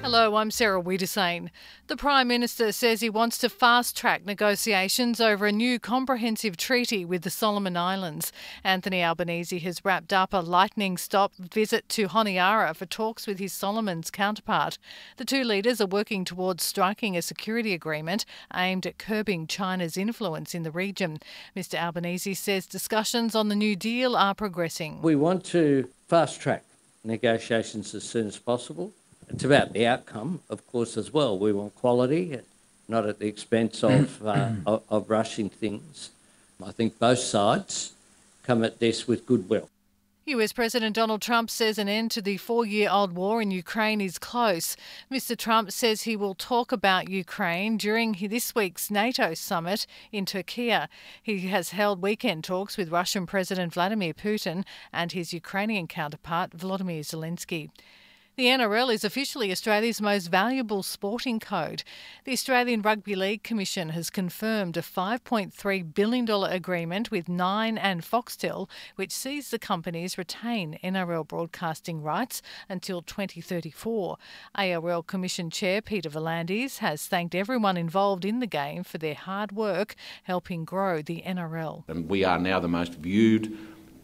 Hello, I'm Sarah Wiedersane. The Prime Minister says he wants to fast-track negotiations over a new comprehensive treaty with the Solomon Islands. Anthony Albanese has wrapped up a lightning-stop visit to Honiara for talks with his Solomons counterpart. The two leaders are working towards striking a security agreement aimed at curbing China's influence in the region. Mr Albanese says discussions on the new deal are progressing. We want to fast-track negotiations as soon as possible. It's about the outcome, of course, as well. We want quality, not at the expense of rushing things. I think both sides come at this with goodwill. US President Donald Trump says an end to the 4-year-old war in Ukraine is close. Mr Trump says he will talk about Ukraine during this week's NATO summit in Turkey. He has held weekend talks with Russian President Vladimir Putin and his Ukrainian counterpart Volodymyr Zelensky. The NRL is officially Australia's most valuable sporting code. The Australian Rugby League Commission has confirmed a $5.3 billion agreement with Nine and Foxtel, which sees the companies retain NRL broadcasting rights until 2034. ARL Commission Chair Peter V'landys has thanked everyone involved in the game for their hard work helping grow the NRL. And we are now the most viewed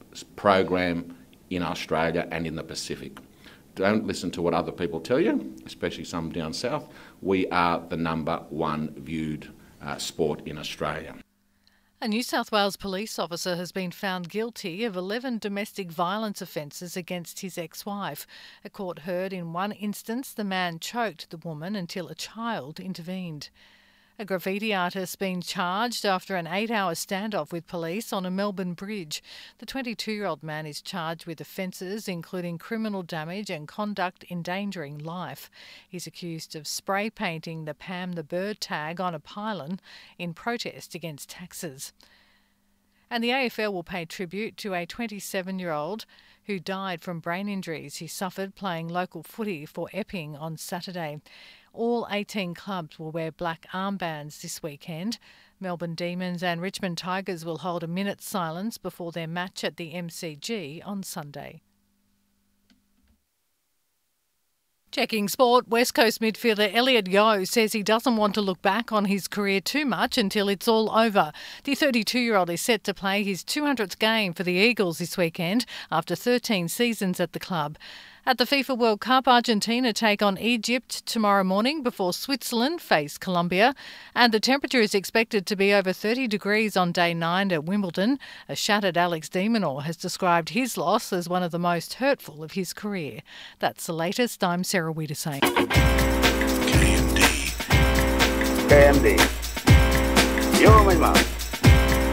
program in Australia and in the Pacific. Don't listen to what other people tell you, especially some down south. We are the #1 viewed sport in Australia. A New South Wales police officer has been found guilty of 11 domestic violence offences against his ex-wife. A court heard in one instance the man choked the woman until a child intervened. A graffiti artist been charged after an 8-hour standoff with police on a Melbourne bridge. The 22-year-old man is charged with offences including criminal damage and conduct endangering life. He's accused of spray painting the Pam the Bird tag on a pylon in protest against taxes. And the AFL will pay tribute to a 27-year-old who died from brain injuries he suffered playing local footy for Epping on Saturday. All 18 clubs will wear black armbands this weekend. Melbourne Demons and Richmond Tigers will hold a minute's silence before their match at the MCG on Sunday. Checking sport, West Coast midfielder Elliot Yeo says he doesn't want to look back on his career too much until it's all over. The 32-year-old is set to play his 200th game for the Eagles this weekend after 13 seasons at the club. At the FIFA World Cup, Argentina take on Egypt tomorrow morning before Switzerland face Colombia. And the temperature is expected to be over 30 degrees on day 9 at Wimbledon. A shattered Alex de Minaur has described his loss as one of the most hurtful of his career. That's the latest. I'm Sarah Wiedersane. KMD. Yo, my man.